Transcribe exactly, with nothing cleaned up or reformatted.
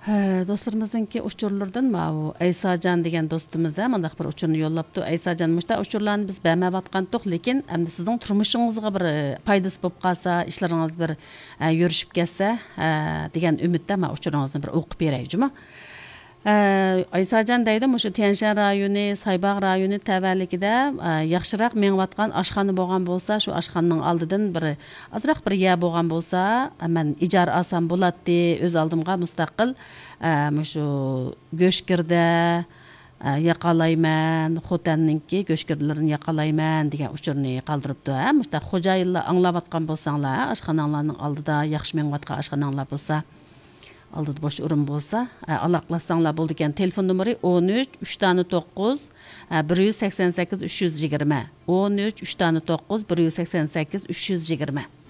Dostlarımızınki uçurlardan mı? Aysacan degan dostumuz ha, mandaq bir uçurni yollaptı. Aysacan muşta uçurlarni biz bämä batqandyk, lekin endi sizning turmushingizga bir paydası bolup qalsa, ishlaringiz bir yurishib ketsa degan umidda men uchuringizni bir o'qib beray, juma. Aysacan deydi, mushu Tianshan rayoni, Saybaq rayoni təvəllikdə yaxşıraq meňwatqan aşxana bolgan bolsa, şu aşxananın aldıdan bir azraq bir yer bolgan bolsa, men ijar alsam bolatdy, öz aldımga mustaqil mushu Göşkirdə yaqalayman, Xotanninki Göşkirlərini yaqalayman degan uçurni qaldırıpdı. Ha, muşta xo'jayinlar anglap atqan bolsаңlar, aşxanalarning aldıda yaxşı meňwatqan aşxanalar bolsa, aldıda boş urun bolsa, alaqlasanlar boldu ekan. Telefon nomeri on üç üç tane dokuz bir yüz seksen sekiz üç yüz yigirma. on üç üç tane dokuz bir yüz seksen sekiz üç yüz yigirma.